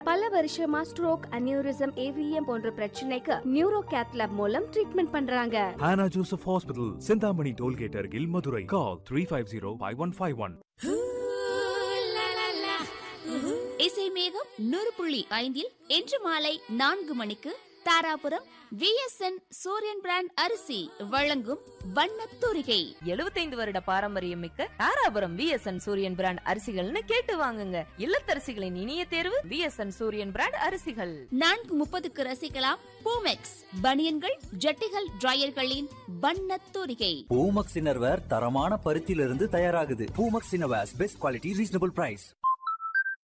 பல வருஷமா stroke, aneurysm, AVM போன்ற பிரச்சனைக்கு நியூரோ கேத் லேப் மூலம் ட்ரீட்மெண்ட் பண்றாங்க. Hannah Joseph Hospital, Sindhamani Tollgate Argil, Madurai. Call 350-5151. இசை மேகம் 100.5 இன்று மாலை 4 மணிக்கு தாராபுரம் VSN சூரியன் பிராண்ட் அரிசி வழங்கும் வண்ணத்தூரிகை. 75 வருட பாரம்பரியம் மிக்க தாராபுரம் VSN சூரியன் பிராண்ட் அரிசிகள்னு கேட்டு வாங்குங்க. இல்லத்தரசிகளின் இனிய தேர்வு VSN சூரியன் பிராண்ட் அரிசிகள். 4:30க்கு ரசிக்கலாம் பூமெக்ஸ் பனியன்கள், ஜட்டிகள், டிரையர்களின் வண்ணத்தூரிகை. பூமெக்ஸ் இன்னர்வேர் தரமான பருத்தியிலிருந்து தயாராகுது. Boomex innerwears best quality, reasonable price.